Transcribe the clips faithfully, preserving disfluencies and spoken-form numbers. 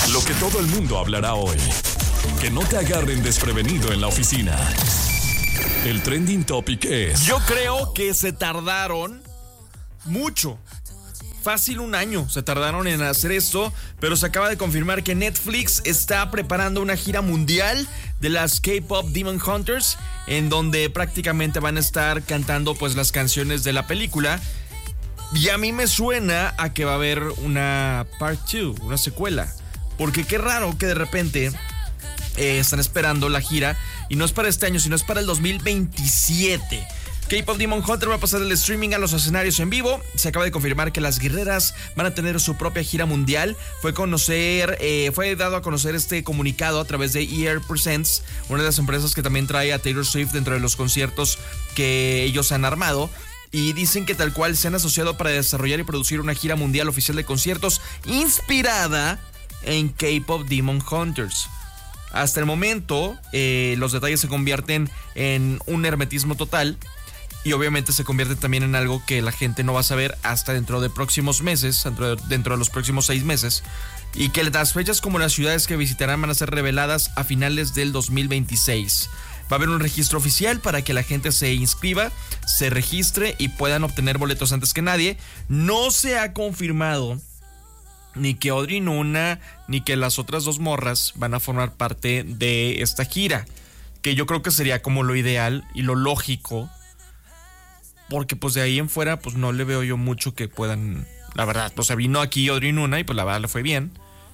Lo que todo el mundo hablará hoy. Que no te agarren desprevenido en la oficina. El trending topic es... Yo creo que se tardaron mucho. Fácil un año se tardaron en hacer esto, pero se acaba de confirmar que Netflix está preparando una gira mundial de las K-Pop Demon Hunters, en donde prácticamente van a estar cantando pues las canciones de la película. Y a mí me suena a que va a haber una part dos, una secuela. Porque qué raro que de repente eh, están esperando la gira, y no es para este año, sino es para el dos mil veintisiete. K-Pop Demon Hunter va a pasar del streaming a los escenarios en vivo. Se acaba de confirmar que las guerreras van a tener su propia gira mundial. Fue conocer, eh, fue dado a conocer este comunicado a través de E R Presents, una de las empresas que también trae a Taylor Swift dentro de los conciertos que ellos han armado. Y dicen que tal cual se han asociado para desarrollar y producir una gira mundial oficial de conciertos inspirada en K-Pop Demon Hunters. Hasta el momento, eh, los detalles se convierten en un hermetismo total. Y obviamente se convierte también en algo que la gente no va a saber hasta dentro de próximos meses, dentro de, dentro de los próximos seis meses. Y que las fechas como las ciudades que visitarán van a ser reveladas a finales del dos mil veintiséis. Va a haber un registro oficial para que la gente se inscriba, se registre y puedan obtener boletos antes que nadie. No se ha confirmado ni que Audrey Nuna ni que las otras dos morras van a formar parte de esta gira, que yo creo que sería como lo ideal y lo lógico. Porque pues de ahí en fuera pues no le veo yo mucho que puedan, la verdad. O sea, vino aquí Audrey Nuna y pues la verdad le fue bien.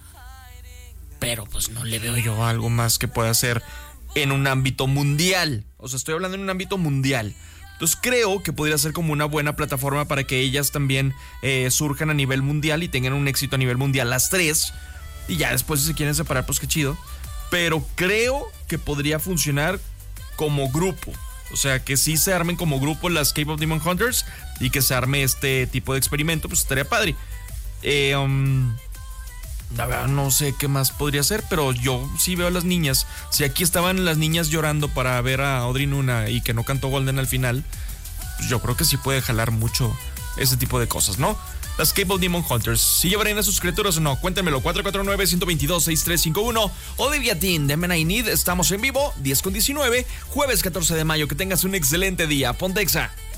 Pero pues no le veo yo algo más que pueda hacer en un ámbito mundial. O sea, estoy hablando en un ámbito mundial. Entonces creo que podría ser como una buena plataforma para que ellas también eh, surjan a nivel mundial y tengan un éxito a nivel mundial las tres. Y ya después si se quieren separar pues qué chido. Pero creo que podría funcionar como grupo. O sea, que sí se armen como grupo las K-Pop Demon Hunters y que se arme este tipo de experimento, pues estaría padre. Eh, um, la verdad no sé qué más podría ser, pero yo sí veo a las niñas. Si aquí estaban las niñas llorando para ver a Audrey Nuna y que no cantó Golden al final, pues yo creo que sí puede jalar mucho ese tipo de cosas, ¿no? Las K-Pop Demon Hunters, ¿sí llevarían a sus criaturas o no? Cuéntenmelo, cuatro cuatro nueve, uno dos dos, seis tres cinco uno o de Viatín de Men I Need. Estamos en vivo, diez con diecinueve, jueves catorce de mayo. Que tengas un excelente día. Ponte Exa.